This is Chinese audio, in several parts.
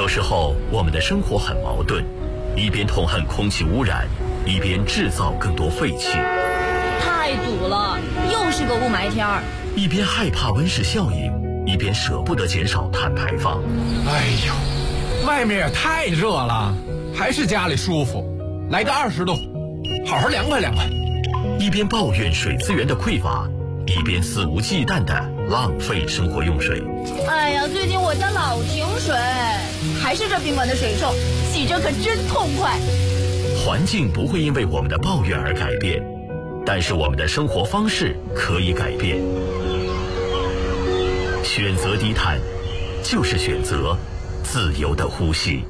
有时候我们的生活很矛盾，一边痛恨空气污染，一边制造更多废气。 太堵了，又是个雾霾天儿。 一边害怕温室效应，一边舍不得减少碳排放。 哎呦，外面也太热了，还是家里舒服。来个20度，好好凉快凉快。 一边抱怨水资源的匮乏，一边肆无忌惮地浪费生活用水。 哎呀，最近我家老停水，还是这宾馆的水臭，洗着可真痛快。 环境不会因为我们的抱怨而改变，但是我们的生活方式可以改变。选择低碳，就是选择自由的呼吸。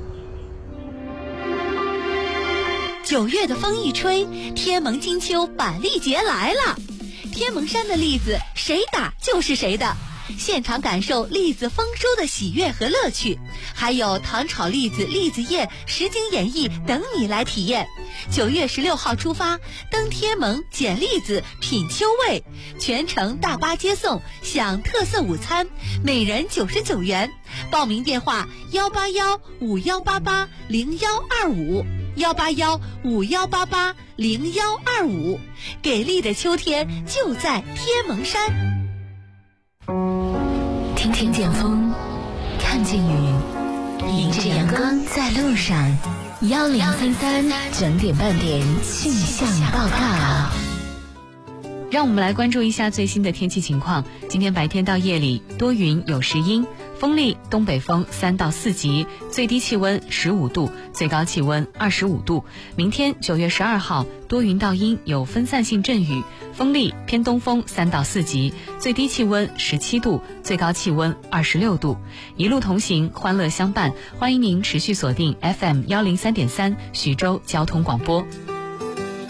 9月的风一吹，天蒙金秋板栗节来了。天蒙山的栗子谁打就是谁的，现场感受栗子丰收的喜悦和乐趣，还有糖炒栗子、栗子宴、实景演绎等你来体验。9月16号出发，登天蒙捡栗子品秋味，全程大巴接送，享特色午餐，每人99元。报名电话18151880125，18151880125。给力的秋天就在天蒙山。 听听见风，看见雨，迎着阳光在路上。1033整点半点气象报告。 让我们来关注一下最新的天气情况。今天白天到夜里多云有时阴，风力东北风3到4级，最低气温15度，最高气温25度。明天9月12号多云到阴，有分散性阵雨，风力偏东风3到4级，最低气温17度，最高气温26度。一路同行，欢乐相伴，欢迎您持续锁定 FM103.3徐州交通广播。